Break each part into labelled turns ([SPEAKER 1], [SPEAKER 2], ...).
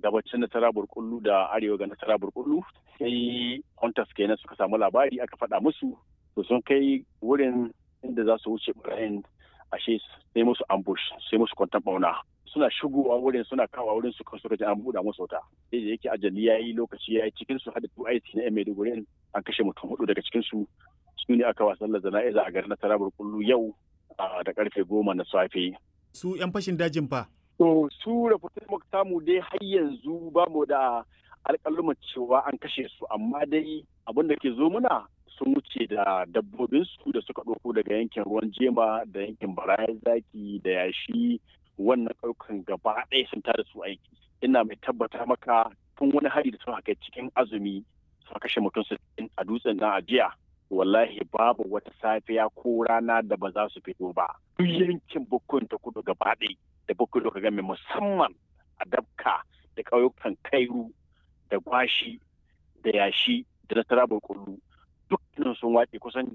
[SPEAKER 1] gabacin nasara burkullu da arewa ga nasara burkullu, sai hunters kenan suka samu labari aka faɗa musu, to sun kai wurin inda za su wuce barayin, ashe sai musu ambush, sai musu kwantan bauna. Suna shigowa wurin, suna kawo wurin su suka ji an buɗa musu wuta. Sai da yake ajali yayi, lokaci yayi, cikin su hada 2IC na Maiduguri an kashe mutum 4 daga cikin su. Su ne aka wasan jana'iza a garin nasara burkullu yau da karfe 10 na safe.
[SPEAKER 2] Su 'yan fashin dajin fa?
[SPEAKER 1] To su rahoton muka samu dai har yanzu ba mu da alƙaluman cewa an kashe su, amma dai abin da ke zo muna sun wuce da dabbobinsu da suka ɗauko daga yankin ruwan jema da yankin barayin zaki da yashi, wannan ƙauyukan gaba ɗaya sun tada su aiki. Ina mai tabbata maka tun wani hari da suka kai cikin azumi suka kashe mutum 60 a dutsen nan a jiya. Wallahi babu wata safiya ko rana da ba za su fito ba. Duk yankin Bukun ta kudu gaba ɗaya da Bukun ka game musamman a Dabka da ƙauyukan Kairu da Gwashi da Yashi da Nasara Burkullu dukkanin sun wace kusan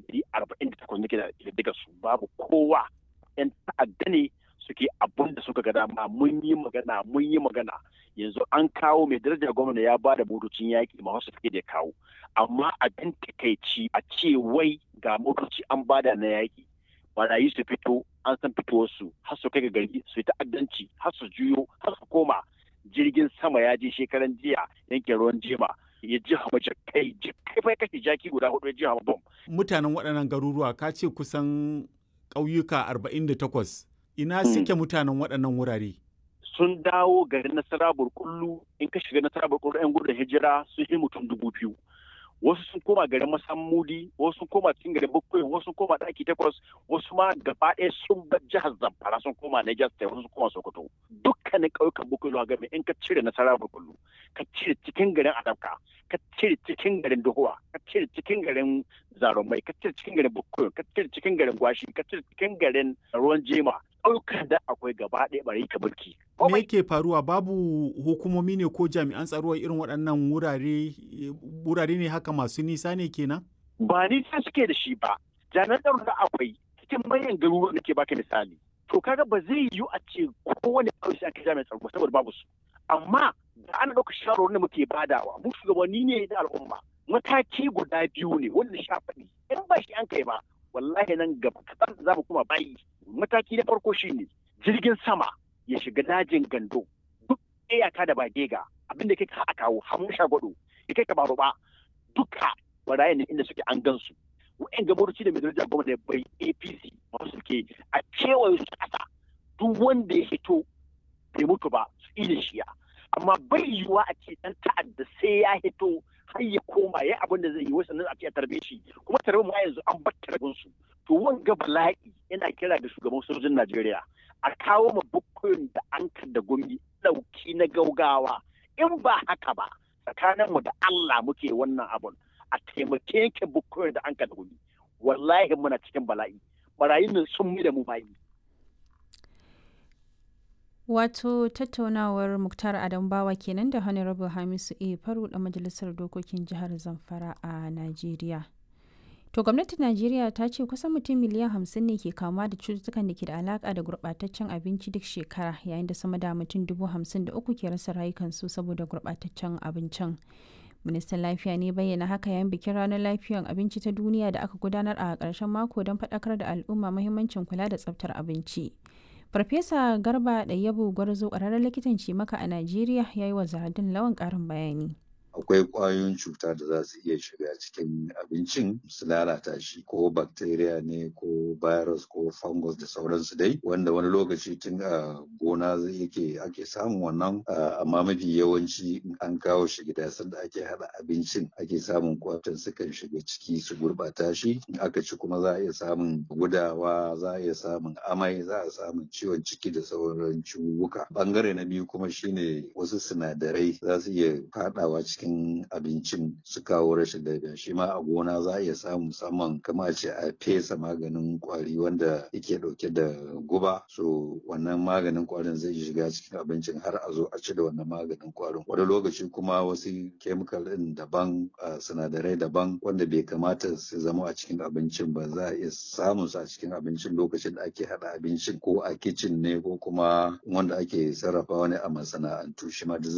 [SPEAKER 1] 48 nake da daga su, babu kowa. 'Yan ta'adda ne suke abun da suka ga dama. Mun yi magana yanzu an kawo mai darajar gwamna ya ba da motocin yaƙi ma wasu suke da kawo, amma abin takaici a ce wai ga motoci an bada na yaƙi, barayi su fito, an san fitowarsu har su kai ga gari su yi ta'addanci, har su juyo, har su koma. Jirgin sama ya je shekaran jiya yankin ruwan jema ya ji hama jakai fa kashe jaki guda 4 ya ji hama bom.
[SPEAKER 2] Mutanen waɗannan garuruwa ka ce kusan ƙauyuka 48, ina suke mutanen waɗannan wurare?
[SPEAKER 1] Sun dawo garin nasara burkullu. In ka shiga nasara burkullu 'yan gudun hijira sun yi mutum 2000. Wasu sun koma garin Masammudi, wasu sun koma cikin garin Bukkoyi, wasu sun koma ɗaki 8, wasu ma gaba ɗaya sun bar jihar Zamfara sun koma Niger State, wasu sun koma Sokoto. Dukkanin ƙauyukan Bukkoyi zuwa game in ka cire nasara burkullu, ka cire cikin garin Adabka, ka cire cikin garin Dohuwa, ka cire cikin garin Zarumai, ka cire cikin garin Bukkoyi, ka cire cikin garin Gwashi, ka cire cikin garin Ruwan Jema, ƙauyukan da akwai gaba ɗaya bari ka burki.
[SPEAKER 2] Me yake faruwa? Babu hukumomi ne ko jami'an tsaro irin waɗannan wurare ne haka masu nisa ne kenan?
[SPEAKER 1] Ba nisa suke da shi ba. Jami'an tsaro da akwai cikin manyan garuruwan da ke baka misali. To kaga ba zai yiwu a ce kowane ƙauye sai aka jami'an tsaro saboda babu su. Amma da ana ɗauka shawarwarin da muke badawa, mu shugabanni ne da al'umma. Mataki guda 2 ne wanda sha faɗi. In ba shi an kai ba, wallahi nan gaba kaɗan za mu kuma bayi. Mataki na farko shine jirgin sama ya shiga dajin Gando, duk iyaka da Bagega, abinda kai ka kawo hamu shagwado, ya kai ka baro ba, duka barayin inda suke an gansu. Wa'yan gabaruci da mai darajar gwamnati da bai APC masu suke a kewaye su ƙasa, duk wanda ya hito bai mutu ba su iya shiya. Amma bai yiwuwa a ce ɗan ta'adda sai ya hito har ya koma ya abin da zai yi wasu nan a ce a tarbe shi, kuma tarbe ma yanzu an bar tarbin su. To wanga bala'i yana kira da shugaban sojojin Najeriya a kawo ma Bukkoyin da Ankar da Gumi ɗauki na gaugawa. In ba haka ba, tsakaninmu da Allah muke wannan abun, a taimake yanke Bukkoyin da Ankar da Gumi. Wallahi muna cikin bala'i. Barayin nan sun mu da mu bayi.
[SPEAKER 3] Wato tattaunawar Muktar Adam Bawa kenan da Honorable Hamisu A. Faru da Majalisar Dokokin Jihar Zamfara a Najeriya. To gwamnatin Najeriya ta ce kusan mutum miliyan 50 ne ke kamuwa da cututtukan da ke da alaka da gurɓataccen abinci duk shekara, yayin da sama da mutum 53,000 ke rasa rayukansu saboda gurɓataccen abincin. Ministan Lafiya ne bayyana haka yayin bikin ranar lafiyar abinci ta duniya da aka gudanar a ƙarshen mako don faɗakar da al'umma muhimmancin kula da tsaftar abinci. Farfesa Garba Ɗayyabu Gwarzo, ƙwararren likitan cimaka a Najeriya, ya yi wa Zahardin Lawan ƙarin bayani.
[SPEAKER 4] Akwai ƙwayoyin cuta da za su iya shiga cikin abincin su lalata shi, ko bacteria ne ko virus ko fungus da sauransu dai, wanda wani lokaci tun a gona ake samun wannan, amma mafi yawanci in an kawo shi gida sanda ake haɗa abincin ake samun kwatan sukan shiga ciki su gurɓata shi. In aka ci kuma za a iya samun gudawa, za a iya samun amai, za a samun ciwon ciki da sauran ciwuka. Bangare na biyu kuma shine wasu sinadarai za su iya faɗawa cikin abincin su kawo rashin lafiya. Shi ma a gona za a iya samu, musamman kama ce a fesa maganin kwari wanda yake dauke da guba, so wannan maganin kwarin zai shiga cikin abincin har a zo a ci da wannan maganin kwarin. Wani lokaci kuma wasu chemical din daban, sinadarai daban wanda bai kamata su zama a cikin abincin ba, za a iya samun su a cikin abincin lokacin da ake hada abincin, ko a kicin ne ko kuma wanda ake sarrafawa ne a masana'antu, shi ma